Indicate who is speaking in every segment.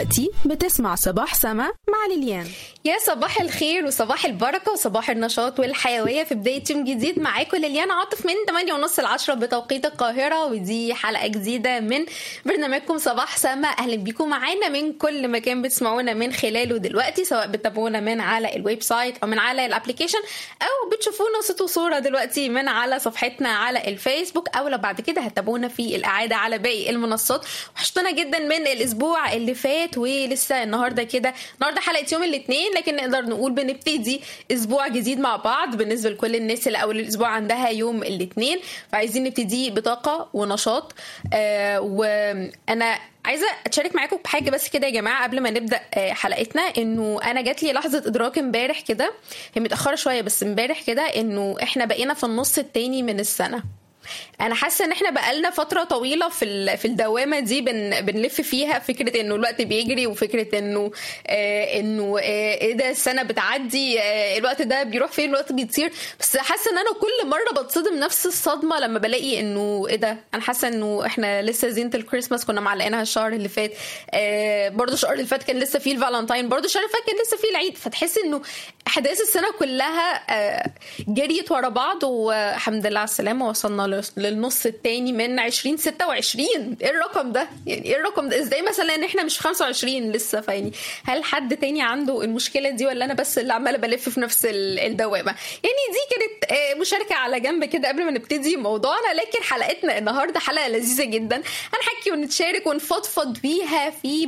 Speaker 1: دلوقتي بتسمع صباح سما مع ليليان.
Speaker 2: يا صباح الخير وصباح البركة وصباح النشاط والحيوية في بداية يوم جديد. معاكم ليليان عاطف من 8:30 ل 10 بتوقيت القاهرة، ودي حلقة جديدة من برنامجكم صباح سما. أهلا بيكم معانا من كل مكان بتسمعونا من خلاله دلوقتي، سواء بتتابعونا من على الويب سايت أو من على الابليكيشن، أو بتشوفونا صوت وصورة دلوقتي من على صفحتنا على الفيسبوك، أو لو بعد كده هتتابعونا في الإعادة على باقي المنصات. وحشتنا جدا من الأسبوع اللي فات، ولسه النهاردة حلقة يوم الاثنين، لكن نقدر نقول بنبتدي اسبوع جديد مع بعض بالنسبه لكل الناس اللي اول الاسبوع عندها يوم الاثنين، فعايزين نبتدي بطاقه ونشاط. وانا عايزه اتشارك معاكم بحاجه بس كده يا جماعه قبل ما نبدا حلقتنا. انه انا جات لي لحظه ادراك امبارح كده، هي متاخره شويه بس امبارح كده، انه احنا بقينا في النص التاني من السنه. انا حاسه ان احنا بقالنا فتره طويله في الدوامه دي بنلف فيها، فكره انه الوقت بيجري، وفكره انه ايه ده السنه بتعدي، الوقت ده بيروح فين، الوقت بيطير. بس حاسه ان انا كل مره بتصدم نفس الصدمه لما بلاقي انه ايه ده. انا حاسه انه احنا لسه زينه الكريسماس كنا معلقينها الشهر اللي فات، برضو الشهر اللي فات كان لسه فيه الفالنتاين، برضو الشهر اللي فات كان لسه فيه العيد. فتحس انه احداث السنه كلها جريت ورا بعض، والحمد لله على السلامه وصلنا للنص التاني من 2026. ايه الرقم ده؟ يعني ايه الرقم ده؟ ازاي مثلا ان احنا مش في 25 لسه؟ فيعني هل حد تاني عنده المشكله دي، ولا انا بس اللي عماله بلف في نفس الدوامه؟ يعني دي كانت مشاركه على جنب كده قبل ما نبتدي موضوعنا. لكن حلقتنا النهارده حلقه لذيذه جدا، هنحكي ونتشارك ونفضفض بيها في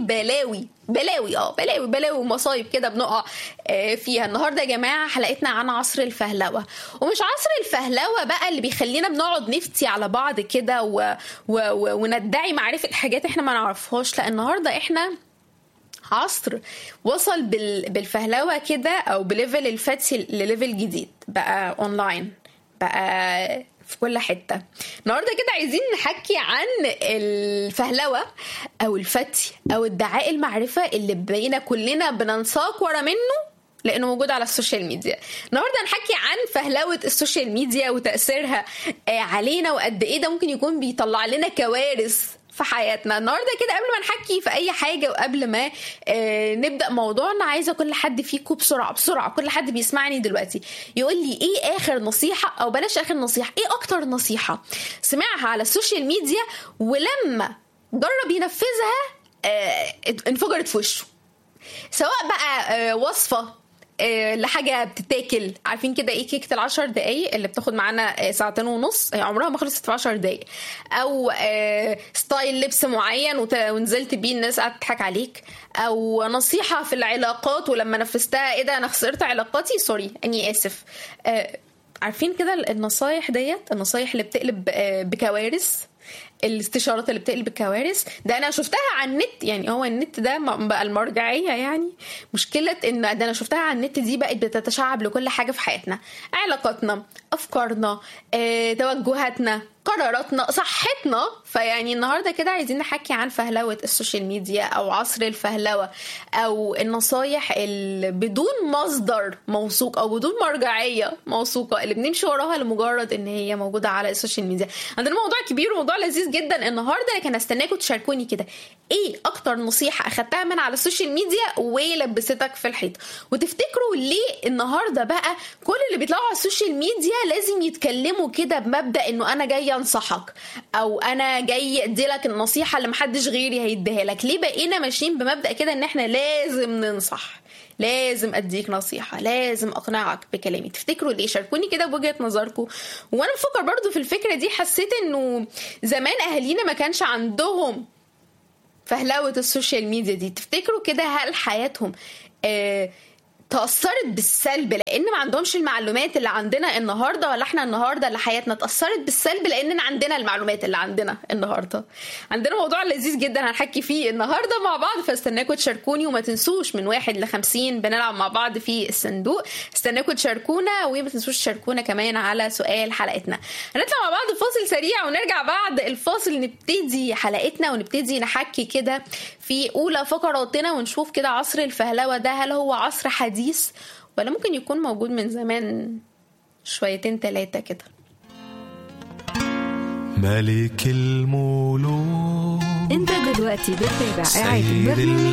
Speaker 2: بلاوي ومصايب كده بنقع فيها. النهارده يا جماعه حلقتنا عن عصر الفهلوه، ومش عصر الفهلوه بقى اللي بيخلينا بنقعد نفتي على بعض كده وندعي معرفه حاجات احنا ما نعرفهاش. لا، النهارده احنا عصر وصل بالفهلوه كده، او بليفل الفتي لليفل جديد، بقى اونلاين، بقى في كل حتة. النهاردة كده عايزين نحكي عن الفهلوة او الفتي او ادعاء المعرفة اللي بقينا كلنا بننساق ورا منه لانه موجود على السوشيال ميديا. النهارده هنحكي عن فهلوه السوشيال ميديا وتاثيرها علينا، وقد ايه ده ممكن يكون بيطلع لنا كوارث في حياتنا. النهارده كده قبل ما نحكي في اي حاجه وقبل ما نبدا موضوعنا، عايزه كل حد فيكم بسرعه كل حد بيسمعني دلوقتي يقول لي ايه اخر نصيحه، او بلاش اخر نصيحه، ايه اكتر نصيحه سمعها على السوشيال ميديا ولما جرب ينفذها انفجرت في وشه. سواء بقى وصفه لحاجة بتتاكل، عارفين كده ايه كيكة 10 دقايق اللي بتاخد معانا 2.5 ساعة، هي عمرها ما خلصت في 10 دقايق، او ستايل لبس معين ونزلت بيه الناس قاعدة تضحك عليك، او نصيحة في العلاقات ولما نفذتها ايه ده انا خسرت علاقاتي، سوري اني اسف. عارفين كده النصايح اللي بتقلب بكوارث، الاستشارات اللي بتقلب الكوارث، ده انا شفتها على النت. يعني هو النت ده بقى المرجعيه، يعني مشكله ان ده انا شفتها على النت دي بقت بتتشعب لكل حاجه في حياتنا، علاقاتنا، افكارنا، توجهاتنا، قراراتنا، صحتنا. فيعني النهارده كده عايزين نحكي عن فهلوه السوشيال ميديا او عصر الفهلوه، او النصايح اللي بدون مصدر موثوق او بدون مرجعيه موثوقه اللي بنمشي وراها لمجرد ان هي موجوده على السوشيال ميديا. عندنا موضوع كبير وموضوع لذيذ جدا النهارده، لكن استناكم تشاركوني كده ايه اكتر نصيحه اخدتها من على السوشيال ميديا ولبستك في الحيط. وتفتكروا ليه النهارده بقى كل اللي بيطلعوا على السوشيال ميديا لازم يتكلموا كده بمبدا انه انا جاي انصحك، او انا جاي اديلك النصيحه اللي محدش غيري هيديها لك؟ ليه بقينا ماشيين بمبدا كده ان احنا لازم ننصح، لازم اديك نصيحه، لازم اقنعك بكلامي؟ تفتكروا ليه؟ شاركوني كده بوجهه نظركم. وانا بفكر برضو في الفكره دي، حسيت انه زمان اهالينا ما كانش عندهم فهلوه السوشيال ميديا دي. تفتكروا كده هل حياتهم تأثرت بالسلب لأن ما عندهمش المعلومات اللي عندنا النهاردة، ولا احنا النهاردة اللي حياتنا تأثرت بالسلب لأننا عندنا المعلومات اللي عندنا النهاردة؟ عندنا موضوع لذيذ جدا هنحكي فيه النهاردة مع بعض، فاستناكم تشاركوني. وما تنسوش من 1 ل 50 بنلعب مع بعض في الصندوق، استناكم تشاركونا، وما تنسوش تشاركونا كمان على سؤال حلقتنا. هنطلع مع بعض فاصل سريع، ونرجع بعد الفاصل نبتدي حلقتنا ونبتدي نحكي كده في أولى فقراتنا، ونشوف كده عصر الفهلوة ده هل هو عصر حديث ولا ممكن يكون موجود من زمان شويتين 3 كده.
Speaker 3: ملك الملوك
Speaker 1: انت دلوقتي بتتابع قاعد البرنامج